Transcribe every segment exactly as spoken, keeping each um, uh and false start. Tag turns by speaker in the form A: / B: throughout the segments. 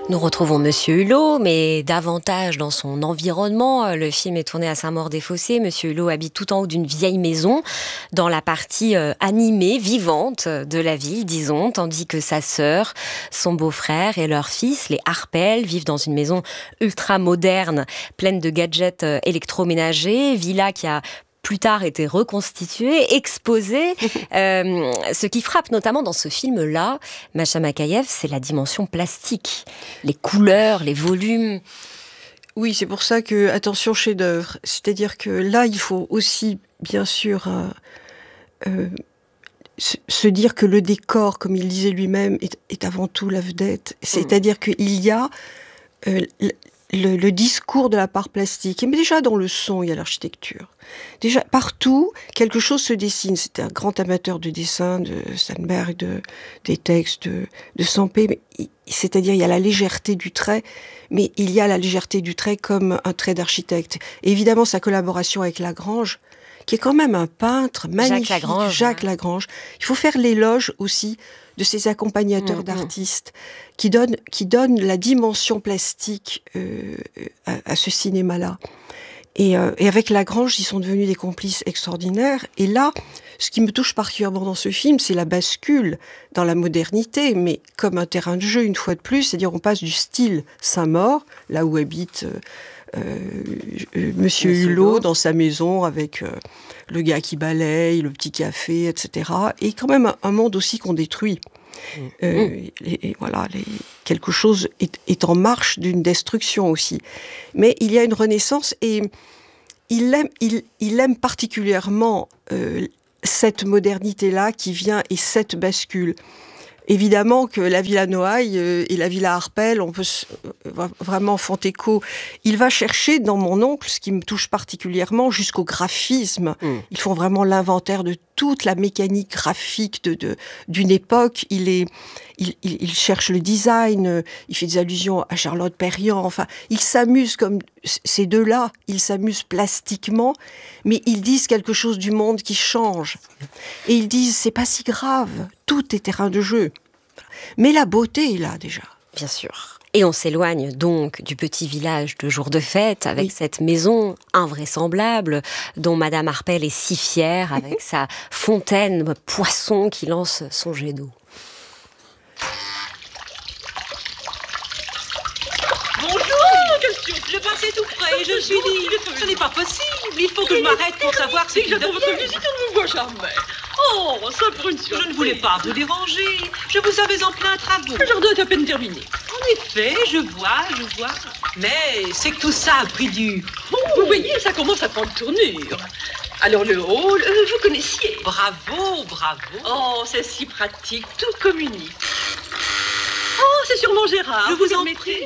A: Nous retrouvons Monsieur Hulot, mais davantage dans son environnement. Le film est tourné à Saint-Maur-des-Fossés. Monsieur Hulot habite tout en haut d'une vieille maison, dans la partie euh, animée, vivante de la ville, disons, tandis que sa sœur, son beau-frère et leur fils, les Harpel, vivent dans une maison ultra moderne, pleine de gadgets euh, électroménagers, villa qui a plus tard été reconstitué, exposé. Euh, ce qui frappe notamment dans ce film-là, Masha Makayev, c'est la dimension plastique. Les couleurs, les volumes.
B: Oui, c'est pour ça que, attention, chef-d'œuvre. C'est-à-dire que là, il faut aussi, bien sûr, euh, euh, se, se dire que le décor, comme il disait lui-même, est, est avant tout la vedette. C'est-à-dire mmh. qu'il y a... Euh, Le, le discours de la part plastique. Mais déjà dans le son, il y a l'architecture. Déjà, partout, quelque chose se dessine. C'était un grand amateur de dessin, de Steinberg, de, des textes de, de Sampé. Mais, c'est-à-dire, il y a la légèreté du trait, mais il y a la légèreté du trait comme un trait d'architecte. Et évidemment, sa collaboration avec Lagrange, qui est quand même un peintre magnifique.
A: Jacques Lagrange.
B: Jacques hein. Lagrange. Il faut faire l'éloge aussi de ces accompagnateurs mmh, d'artistes mmh. qui donnent qui donnent la dimension plastique euh, à, à ce cinéma-là. Et, euh, et avec Lagrange, ils sont devenus des complices extraordinaires. Et là, ce qui me touche particulièrement dans ce film, c'est la bascule dans la modernité, mais comme un terrain de jeu, une fois de plus. C'est-à-dire, on passe du style Saint-Maur, là où habite euh, euh, Monsieur Hulot, dans sa maison, avec euh, le gars qui balaye, le petit café, et cetera. Et quand même un, un monde aussi qu'on détruit. Mmh. Euh, et, et voilà, les, quelque chose est, est en marche d'une destruction aussi. Mais il y a une renaissance et il aime, il, il aime particulièrement euh, cette modernité-là qui vient et cette bascule. Évidemment que la Villa Noailles euh, et la Villa Harpel, on peut s- euh, vraiment font écho. Il va chercher dans Mon oncle, ce qui me touche particulièrement, jusqu'au graphisme. Mmh. Ils font vraiment l'inventaire de toute la mécanique graphique de, de, d'une époque. Il, est, il, il, il cherche le design, euh, il fait des allusions à Charlotte Perriand. Enfin, ils s'amusent comme ces deux-là, ils s'amusent plastiquement, mais ils disent quelque chose du monde qui change. Et ils disent, c'est pas si grave, tout est terrain de jeu. Mais la beauté est là, déjà.
A: Bien sûr. Et on s'éloigne donc du petit village de jour de fête, avec oui. cette maison invraisemblable, dont Madame Harpel est si fière, avec sa fontaine poisson qui lance son jet d'eau.
C: Je passais tout près et je me suis dit, ce n'est pas possible, il faut que je m'arrête pour savoir ce qu'il
D: J'attends votre visite, on ne vous voit jamais. Oh, ça pour une surprise.
C: Je ne voulais pas vous déranger, je vous avais en plein travaux.
D: Le jardin est à peine terminé.
C: En effet, je vois, je vois. Mais c'est que tout ça a pris du...
D: Oh, vous voyez, ça commence à prendre tournure. Alors le hall, euh, vous connaissiez.
C: Bravo, bravo.
D: Oh, c'est si pratique, tout communique. Oh, c'est sûrement Gérard.
C: Je vous, vous en prie.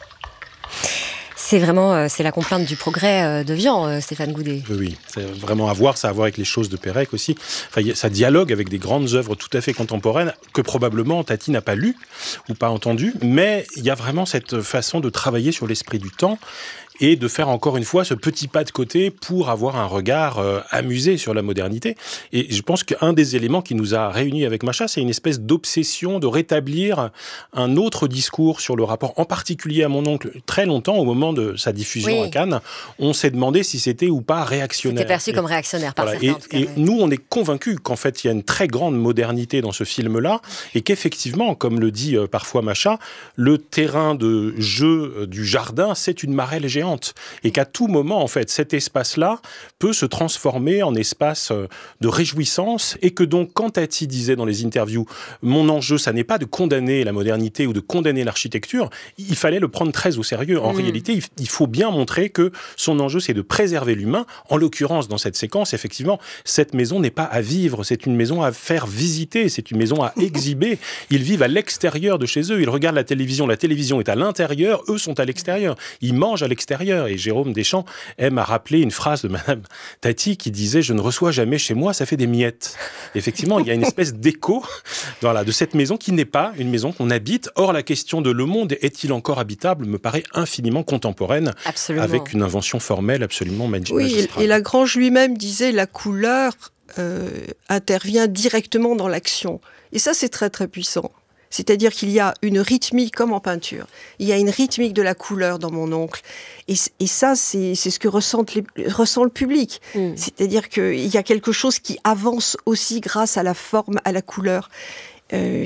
A: C'est vraiment euh, c'est la complainte du progrès euh, de Vian, euh, Stéphane Goudet.
E: Oui, oui, c'est vraiment à voir, ça a à voir avec les choses de Pérec aussi. Enfin, ça dialogue avec des grandes œuvres tout à fait contemporaines que probablement Tati n'a pas lues ou pas entendues, mais il y a vraiment cette façon de travailler sur l'esprit du temps et de faire encore une fois ce petit pas de côté pour avoir un regard euh, amusé sur la modernité. Et je pense qu'un des éléments qui nous a réunis avec Masha, c'est une espèce d'obsession de rétablir un autre discours sur le rapport, en particulier à Mon oncle. Très longtemps, au moment de sa diffusion oui. à Cannes, on s'est demandé si c'était ou pas réactionnaire.
A: C'était perçu
E: et,
A: comme réactionnaire par
E: voilà,
A: certains,
E: et,
A: en tout cas,
E: et
A: oui.
E: nous, on est convaincus qu'en fait, il y a une très grande modernité dans ce film-là, et qu'effectivement, comme le dit euh, parfois Masha, le terrain de jeu euh, du jardin, c'est une marelle géante. Et qu'à tout moment, en fait, cet espace-là peut se transformer en espace de réjouissance et que donc, quand Tati disait dans les interviews, mon enjeu, ça n'est pas de condamner la modernité ou de condamner l'architecture, il fallait le prendre très au sérieux. En mmh. réalité, il faut bien montrer que son enjeu, c'est de préserver l'humain. En l'occurrence, dans cette séquence, effectivement, cette maison n'est pas à vivre, c'est une maison à faire visiter, c'est une maison à exhiber. Ils vivent à l'extérieur de chez eux, ils regardent la télévision, la télévision est à l'intérieur, eux sont à l'extérieur, ils mangent à l'extérieur. Et Jérôme Deschamps aime à rappeler une phrase de Madame Tati qui disait « Je ne reçois jamais chez moi, ça fait des miettes ». Effectivement, il y a une espèce d'écho voilà, de cette maison qui n'est pas une maison qu'on habite. Or, la question de le monde est-il encore habitable me paraît infiniment contemporaine, absolument. Avec une invention formelle absolument magistrale.
B: Oui, et Lagrange lui-même disait « La couleur euh, intervient directement dans l'action ». Et ça, c'est très très puissant. C'est-à-dire qu'il y a une rythmique, comme en peinture, il y a une rythmique de la couleur dans Mon oncle. Et, et ça, c'est, c'est ce que ressentent les, ressent le public. Mmh. C'est-à-dire qu'il y a quelque chose qui avance aussi grâce à la forme, à la couleur. Euh,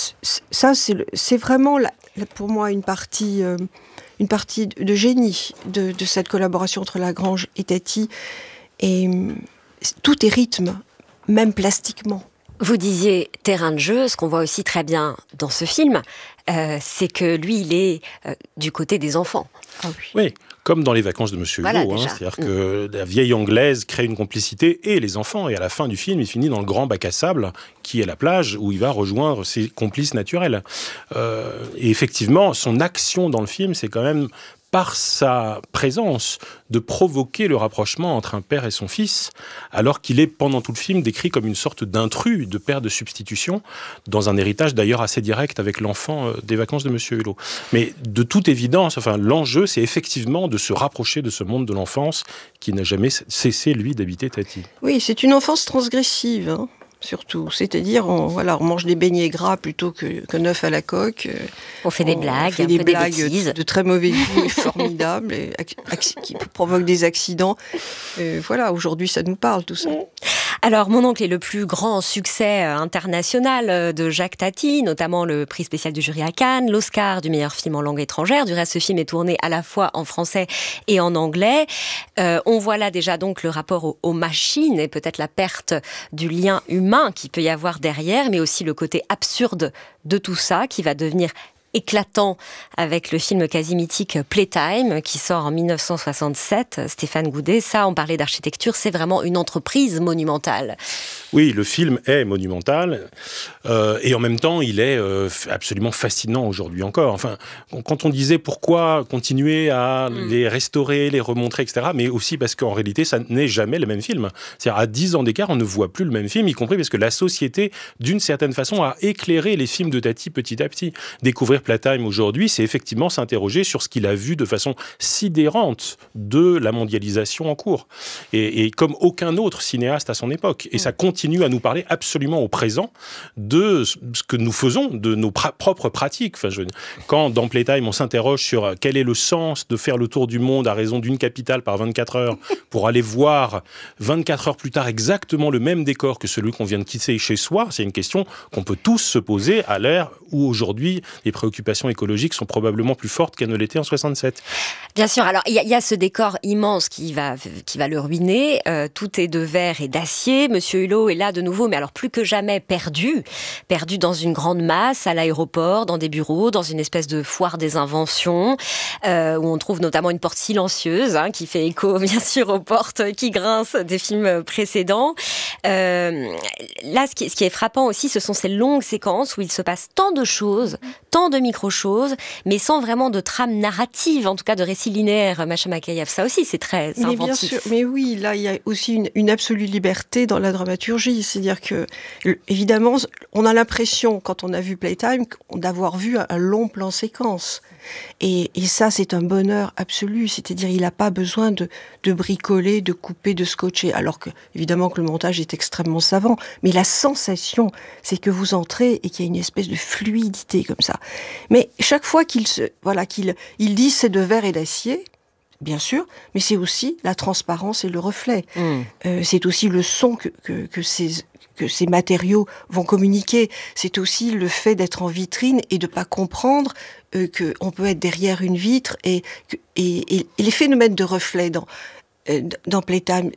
B: ça, c'est, le, c'est vraiment, la, pour moi, une partie, euh, une partie de génie de, de cette collaboration entre Lagrange et Tati. Et euh, tout est rythme, même plastiquement.
A: Vous disiez terrain de jeu, ce qu'on voit aussi très bien dans ce film, euh, c'est que lui, il est euh, du côté des enfants.
E: Ah oui. oui, comme dans Les Vacances de Monsieur
A: voilà,
E: Hulot. Hein, c'est-à-dire mmh. que la vieille Anglaise crée une complicité et les enfants. Et à la fin du film, il finit dans le grand bac à sable, qui est la plage, où il va rejoindre ses complices naturels. Euh, et effectivement, son action dans le film, c'est quand même, par sa présence, de provoquer le rapprochement entre un père et son fils, alors qu'il est, pendant tout le film, décrit comme une sorte d'intrus, de père de substitution, dans un héritage d'ailleurs assez direct avec l'enfant des Vacances de Monsieur Hulot. Mais de toute évidence, enfin, l'enjeu, c'est effectivement de se rapprocher de ce monde de l'enfance qui n'a jamais cessé, lui, d'habiter Tati.
B: Oui, c'est une enfance transgressive, hein. Surtout, c'est-à-dire on, voilà, on mange des beignets gras plutôt que, que neuf à la coque.
A: On fait des
B: on
A: blagues,
B: fait
A: un
B: des
A: peu
B: blagues
A: des bêtises.
B: de très mauvais goût et formidables, et, qui provoquent des accidents. Et voilà, aujourd'hui, ça nous parle tout ça.
A: Alors, Mon oncle est le plus grand succès international de Jacques Tati, notamment le prix spécial du jury à Cannes, l'Oscar du meilleur film en langue étrangère. Du reste, ce film est tourné à la fois en français et en anglais. Euh, on voit là déjà donc le rapport aux, aux machines et peut-être la perte du lien humain qu'il peut y avoir derrière, mais aussi le côté absurde de tout ça qui va devenir éclatant avec le film quasi mythique Playtime qui sort en dix-neuf cent soixante-sept. Stéphane Goudet, ça, on parlait d'architecture, c'est vraiment une entreprise monumentale.
E: Oui, le film est monumental euh, et en même temps, il est euh, absolument fascinant aujourd'hui encore. Enfin, quand on disait pourquoi continuer à mm. les restaurer, les remontrer, et cetera, mais aussi parce qu'en réalité, ça n'est jamais le même film. C'est-à-dire, à dix ans d'écart, on ne voit plus le même film, y compris parce que la société, d'une certaine façon, a éclairé les films de Tati petit à petit. Découvrir Playtime aujourd'hui, c'est effectivement s'interroger sur ce qu'il a vu de façon sidérante de la mondialisation en cours. Et, et comme aucun autre cinéaste à son époque. Et ça continue à nous parler absolument au présent de ce que nous faisons, de nos pra- propres pratiques. Enfin, je, quand dans Playtime, on s'interroge sur quel est le sens de faire le tour du monde à raison d'une capitale par vingt-quatre heures pour aller voir vingt-quatre heures plus tard exactement le même décor que celui qu'on vient de quitter chez soi, c'est une question qu'on peut tous se poser à l'ère où aujourd'hui les préoccupations écologiques sont probablement plus fortes qu'elles ne l'étaient en soixante-sept.
A: Bien sûr, alors il y, y a ce décor immense qui va, qui va le ruiner, euh, tout est de verre et d'acier, Monsieur Hulot est là de nouveau, mais alors plus que jamais perdu, perdu dans une grande masse, à l'aéroport, dans des bureaux, dans une espèce de foire des inventions, euh, où on trouve notamment une porte silencieuse, hein, qui fait écho bien sûr aux portes qui grincent des films précédents. Euh, là, ce qui, ce qui est frappant aussi, ce sont ces longues séquences où il se passe tant de choses, tant de micro-choses, mais sans vraiment de trame narrative, en tout cas de récit linéaire. Macha Makayev, ça aussi, c'est très c'est
B: mais
A: inventif.
B: Bien sûr, mais oui, là, il y a aussi une, une absolue liberté dans la dramaturgie. C'est-à-dire que, évidemment, on a l'impression, quand on a vu Playtime, d'avoir vu un long plan séquence. Et, et ça, c'est un bonheur absolu. C'est-à-dire, il n'a pas besoin de, de bricoler, de couper, de scotcher. Alors que, évidemment, que le montage est extrêmement savant. Mais la sensation, c'est que vous entrez et qu'il y a une espèce de fluidité comme ça. Mais chaque fois qu'il se, voilà, qu'il, il dit c'est de verre et d'acier, bien sûr, mais c'est aussi la transparence et le reflet. Mmh. Euh, c'est aussi le son que, que, que ces que ces matériaux vont communiquer. C'est aussi le fait d'être en vitrine et de pas comprendre euh, qu'on peut être derrière une vitre et, et, et, et les phénomènes de reflet dans, euh, dans Playtime,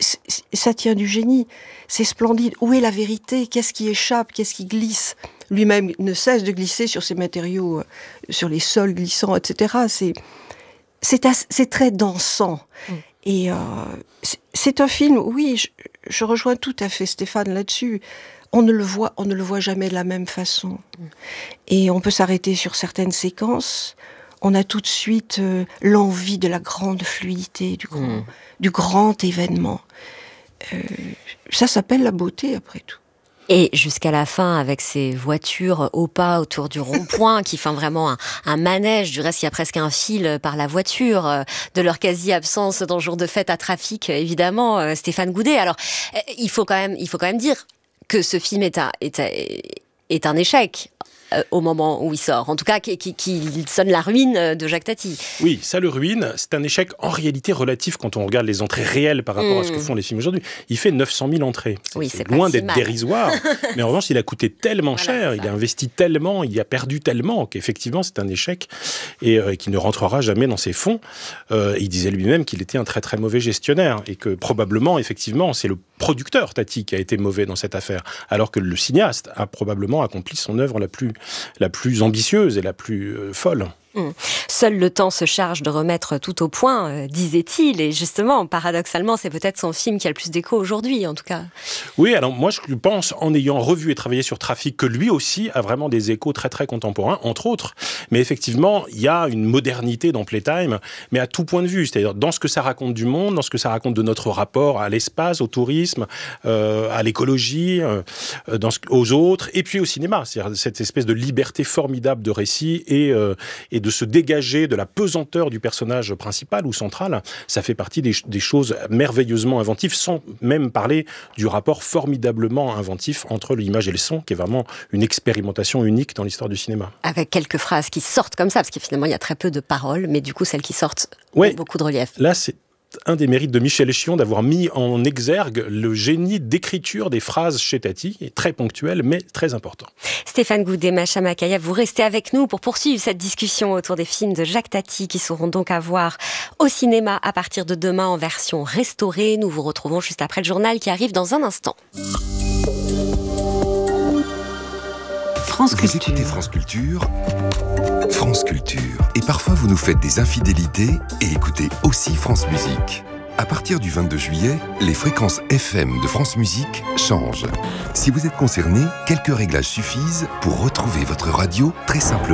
B: ça tient du génie. C'est splendide. Où est la vérité ? Qu'est-ce qui échappe ? Qu'est-ce qui glisse ? Lui-même ne cesse de glisser sur ces matériaux, euh, sur les sols glissants, et cetera. C'est, c'est, assez, c'est très dansant. Mm. Et euh, c'est, c'est un film, oui, je, je rejoins tout à fait Stéphane là-dessus. On ne le voit, on ne le voit jamais de la même façon. Mm. Et on peut s'arrêter sur certaines séquences. On a tout de suite euh, l'envie de la grande fluidité, du grand, mmh. du grand événement. Euh, ça s'appelle la beauté, après tout.
A: Et jusqu'à la fin, avec ces voitures au pas autour du rond-point, qui font vraiment un, un manège. Du reste, il y a presque un fil par la voiture, euh, de leur quasi-absence dans le jour de fête à trafic, évidemment, euh, Stéphane Goudet. Alors, euh, il faut quand même, il faut quand même dire que ce film est un, est un, est un échec. euh, au moment où il sort. En tout cas, qui, qui, qui sonne la ruine de Jacques Tati.
E: Oui, ça le ruine. C'est un échec en réalité relatif quand on regarde les entrées réelles par rapport mmh. à ce que font les films aujourd'hui. Il fait neuf cent mille entrées. C'est,
A: oui,
E: c'est
A: c'est
E: loin
A: si
E: d'être
A: mal.
E: dérisoire. Mais en revanche, il a coûté tellement
A: voilà,
E: cher, il a investi tellement, il a perdu tellement qu'effectivement, c'est un échec et euh, qui ne rentrera jamais dans ses fonds. Euh, il disait lui-même qu'il était un très très mauvais gestionnaire et que probablement, effectivement, c'est le producteur Tati qui a été mauvais dans cette affaire, alors que le cinéaste a probablement accompli son œuvre la plus, la plus ambitieuse et la plus euh, folle.
A: Mmh. Seul le temps se charge de remettre tout au point, euh, disait-il, et justement, paradoxalement, c'est peut-être son film qui a le plus d'écho aujourd'hui, en tout cas.
E: Oui, alors moi je pense, en ayant revu et travaillé sur Trafic, que lui aussi a vraiment des échos très très contemporains, entre autres, mais effectivement, il y a une modernité dans Playtime, mais à tout point de vue, c'est-à-dire dans ce que ça raconte du monde, dans ce que ça raconte de notre rapport à l'espace, au tourisme, euh, à l'écologie, euh, dans ce, aux autres, et puis au cinéma, c'est-à-dire cette espèce de liberté formidable de récit et, euh, et de se dégager de la pesanteur du personnage principal ou central, ça fait partie des, des choses merveilleusement inventives, sans même parler du rapport formidablement inventif entre l'image et le son, qui est vraiment une expérimentation unique dans l'histoire du cinéma.
A: Avec quelques phrases qui sortent comme ça, parce que finalement il y a très peu de paroles, mais du coup celles qui sortent
E: ouais,
A: ont beaucoup de relief.
E: Là, c'est un des mérites de Michel Chion d'avoir mis en exergue le génie d'écriture des phrases chez Tati, très ponctuel mais très important.
A: Stéphane Goudet, Macha Makaya, vous restez avec nous pour poursuivre cette discussion autour des films de Jacques Tati qui seront donc à voir au cinéma à partir de demain en version restaurée. Nous vous retrouvons juste après le journal qui arrive dans un instant.
F: France Culture. Vous écoutez France Culture, France Culture. Et parfois vous nous faites des infidélités et écoutez aussi France Musique. À partir du vingt-deux juillet, les fréquences F M de France Musique changent. Si vous êtes concerné, quelques réglages suffisent pour retrouver votre radio très simplement.